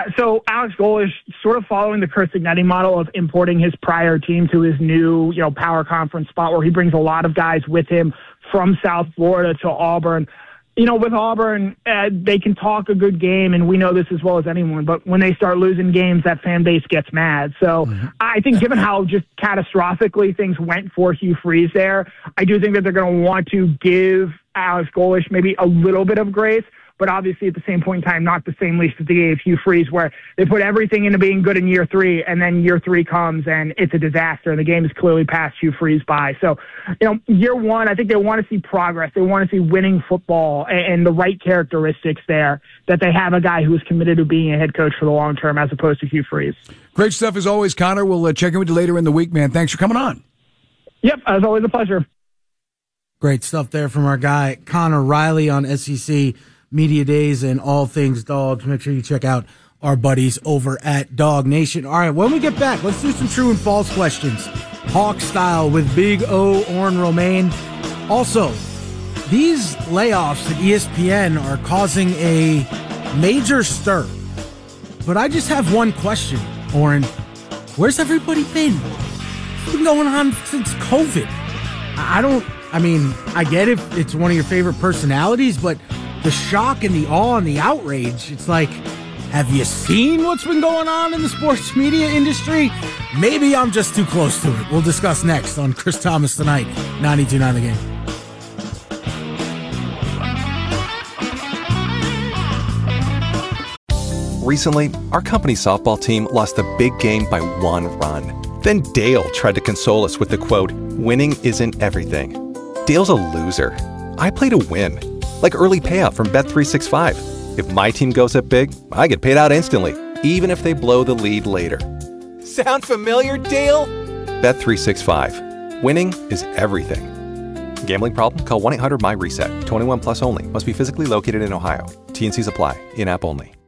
Yeah, so Alex Golesh sort of following the Curt Cignetti model of importing his prior team to his new, power conference spot where he brings a lot of guys with him from South Florida to Auburn. With Auburn, they can talk a good game, and we know this as well as anyone, but when they start losing games, that fan base gets mad. So I think given how just catastrophically things went for Hugh Freeze there, I do think that they're going to want to give Alex Golesh maybe a little bit of grace, but obviously at the same point in time, not the same leash that they gave Hugh Freeze, where they put everything into being good in year 3, and then year 3 comes and it's a disaster, and the game is clearly passed Hugh Freeze by. So, year 1, I think they want to see progress. They want to see winning football and the right characteristics there, that they have a guy who is committed to being a head coach for the long term as opposed to Hugh Freeze. Great stuff as always, Connor. We'll check in with you later in the week, man. Thanks for coming on. Yep, as always, a pleasure. Great stuff there from our guy, Connor Riley, on SEC Media Days and all things Dogs. Make sure you check out our buddies over at Dog Nation. All right, when we get back, let's do some true and false questions. Hawk style with Big O, Orrin Romaine. Also, these layoffs at ESPN are causing a major stir. But I just have one question, Orrin. Where's everybody been? What's been going on since COVID? I get it. It's one of your favorite personalities, but the shock and the awe and the outrage, it's like, have you seen what's been going on in the sports media industry? Maybe I'm just too close to it. We'll discuss next on Chris Thomas Tonight, 92.9 The Game. Recently, our company softball team lost the big game by 1 run. Then Dale tried to console us with the quote, "Winning isn't everything." Dale's a loser. I play to win. Like early payout from Bet365. If my team goes up big, I get paid out instantly, even if they blow the lead later. Sound familiar, Dale? Bet365. Winning is everything. Gambling problem? Call 1-800-MY-RESET. 21 plus only. Must be physically located in Ohio. T&Cs apply. In-app only.